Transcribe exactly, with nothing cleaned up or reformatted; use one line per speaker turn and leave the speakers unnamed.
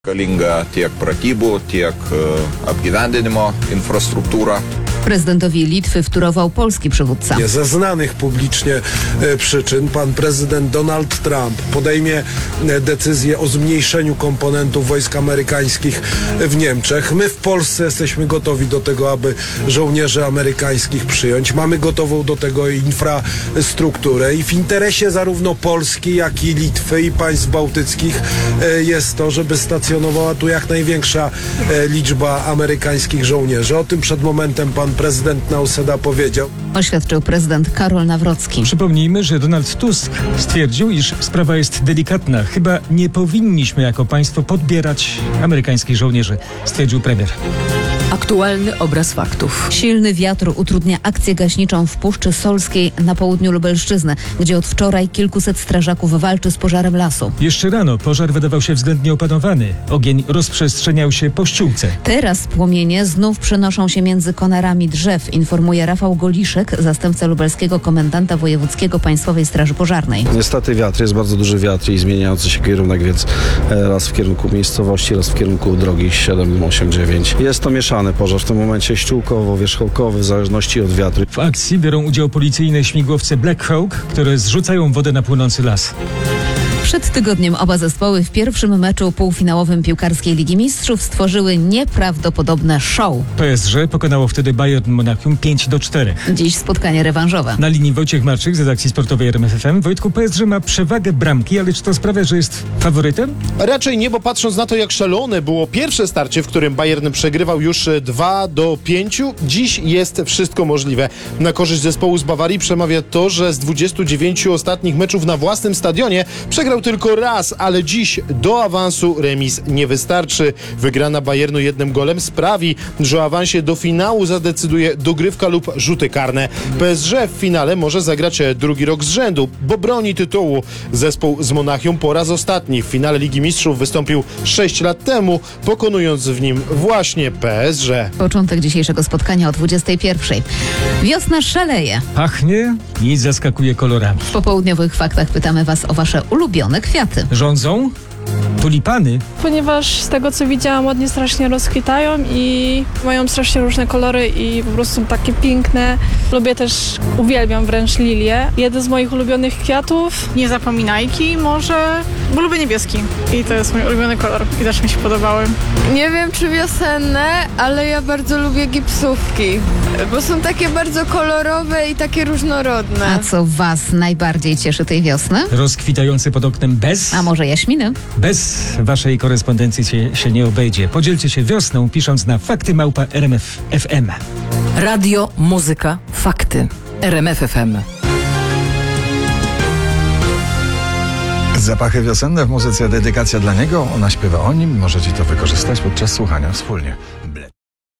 Reikalinga tiek pratybų, tiek apgyvendinimo infrastruktūra.
Prezydentowi Litwy wtórował polski przywódca.
Ze znanych publicznie e, przyczyn pan prezydent Donald Trump podejmie e, decyzję o zmniejszeniu komponentów wojsk amerykańskich w Niemczech. My w Polsce jesteśmy gotowi do tego, aby żołnierzy amerykańskich przyjąć. Mamy gotową do tego infrastrukturę i w interesie zarówno Polski, jak i Litwy i państw bałtyckich e, jest to, żeby stacjonowała tu jak największa e, liczba amerykańskich żołnierzy. O tym przed momentem pan prezydent Nausėda powiedział.
Oświadczył prezydent Karol Nawrocki.
Przypomnijmy, że Donald Tusk stwierdził, iż sprawa jest delikatna. Chyba nie powinniśmy jako państwo podbierać amerykańskich żołnierzy, stwierdził premier.
Aktualny obraz faktów.
Silny wiatr utrudnia akcję gaśniczą w Puszczy Solskiej na południu Lubelszczyzny, gdzie od wczoraj kilkuset strażaków walczy z pożarem lasu.
Jeszcze rano pożar wydawał się względnie opanowany. Ogień rozprzestrzeniał się po ściółce.
Teraz płomienie znów przenoszą się między konarami drzew, informuje Rafał Goliszek, zastępca lubelskiego komendanta wojewódzkiego Państwowej Straży Pożarnej.
Niestety wiatr, jest bardzo duży wiatr i zmieniający się kierunek, więc raz w kierunku miejscowości, raz w kierunku drogi siedem, osiem, dziewięć. Jest to mieszane pożar w tym momencie ściółkowo-wierzchołkowy, w zależności od wiatru.
W akcji biorą udział policyjne śmigłowce Black Hawk, które zrzucają wodę na płonący las.
Przed tygodniem oba zespoły w pierwszym meczu półfinałowym piłkarskiej Ligi Mistrzów stworzyły nieprawdopodobne show.
P S G pokonało wtedy Bayern Monachium pięć do czterech.
Dziś spotkanie rewanżowe.
Na linii Wojciech Marczyk z redakcji sportowej R M F F M. Wojtku, P S G ma przewagę bramki, ale czy to sprawia, że jest faworytem?
Raczej nie, bo patrząc na to, jak szalone było pierwsze starcie, w którym Bayern przegrywał już dwa do pięciu, dziś jest wszystko możliwe. Na korzyść zespołu z Bawarii przemawia to, że z dwudziestu dziewięciu ostatnich meczów na własnym stadionie przegrał tylko raz, ale dziś do awansu remis nie wystarczy. Wygrana Bayernu jednym golem sprawi, że o awansie do finału zadecyduje dogrywka lub rzuty karne. P S G w finale może zagrać drugi rok z rzędu, bo broni tytułu. Zespół z Monachium po raz ostatni w finale Ligi Mistrzów wystąpił sześć lat temu, pokonując w nim właśnie P S G.
Początek dzisiejszego spotkania o dwudziestej pierwszej. Wiosna szaleje.
Pachnie i zaskakuje kolorami.
W popołudniowych faktach pytamy Was o Wasze ulubione kwiaty.
Rządzą tulipany.
Ponieważ z tego, co widziałam, ładnie strasznie rozkwitają i mają strasznie różne kolory i po prostu takie piękne. Lubię też, uwielbiam wręcz lilie. Jeden z moich ulubionych kwiatów.
Nie zapominajki może, bo lubię niebieski i to jest mój ulubiony kolor i też mi się podobały.
Nie wiem, czy wiosenne, ale ja bardzo lubię gipsówki, bo są takie bardzo kolorowe i takie różnorodne.
A co Was najbardziej cieszy tej wiosny?
Rozkwitający pod oknem bez...
A może jaśminy?
Bez waszej korespondencji się, się nie obejdzie. Podzielcie się wiosną, pisząc na fakty małpa R M F F M.
Radio, muzyka, fakty. R M F F M.
Zapachy wiosenne w muzyce, dedykacja dla niego. Ona śpiewa o nim. Możecie to wykorzystać podczas słuchania wspólnie.